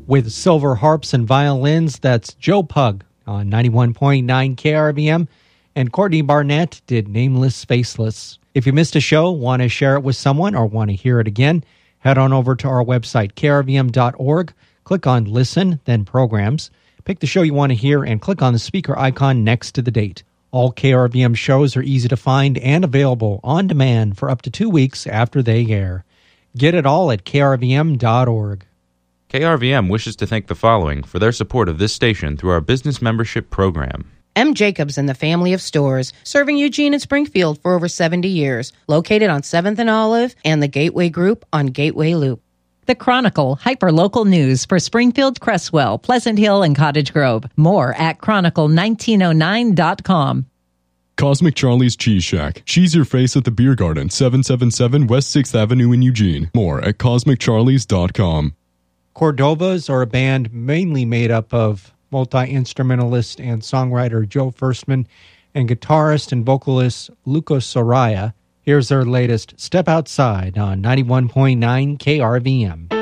With silver harps and violins, that's Joe Pug on 91.9 KRVM, and Courtney Barnett did Nameless Faceless. If you missed a show, want to share it with someone, or want to hear it again, head on over to our website, krvm.org, click on Listen, then Programs. Pick the show you want to hear and click on the speaker icon next to the date. All KRVM shows are easy to find and available on demand for up to 2 weeks after they air. Get it all at krvm.org. KRVM wishes to thank the following for their support of this station through our business membership program. M. Jacobs and the family of stores, serving Eugene and Springfield for over 70 years, located on 7th and Olive and the Gateway Group on Gateway Loop. The Chronicle, hyper-local news for Springfield, Cresswell, Pleasant Hill, and Cottage Grove. More at chronicle1909.com. Cosmic Charlie's Cheese Shack. Cheese your face at the Beer Garden, 777 West 6th Avenue in Eugene. More at cosmiccharlies.com. Cordovas are a band mainly made up of multi-instrumentalist and songwriter Joe Firstman and guitarist and vocalist Lucas Soraya. Here's their latest, Step Outside, on 91.9 KRVM.